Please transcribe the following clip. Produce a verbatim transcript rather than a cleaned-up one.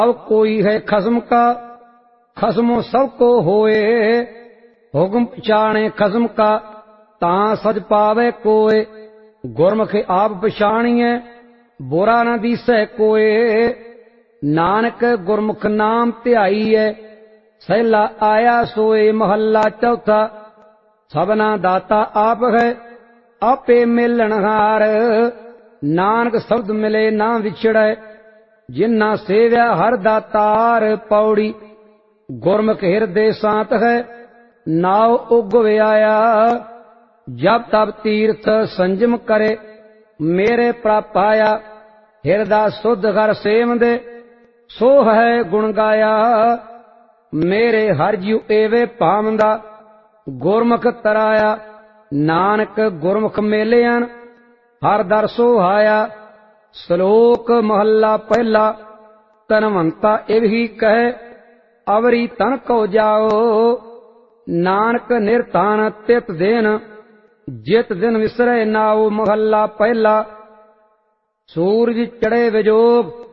अब कोई है खसम का, खसमो सबको होए। हुक्म पछाणे खसम का, तां सज पावे कोय। गुरमुख आप पछाणिए, बुरा न दिसै कोय। नानक गुरमुख नाम ध्याईए, सहला आया सोए। महला चौथा। सबना दाता आप है, आपे मिलनहार। नानक शब्द मिले ना विछड़े, जिन्ना सेव्या हर दातार। पौड़ी। गुरमुख हिरदे शांत है, नाव उग आया। जब तब तीर्थ संजम करे, मेरे प्रप आया। हिरदा शुद्ध कर सेवंदे, सो है गुण गाया। मेरे हर जीव एवे पावंदा, गुरमुख तराया। नानक गुरमुख मेलियन, हर दर सोहाया। श्लोक महला पहला। तनवंता एवही कहे, अवरी तन को जाओ। नानक निर्तान तित दिन, जित दिन विसरे नाओ। महला पहला। सूरज चढ़े विजोग,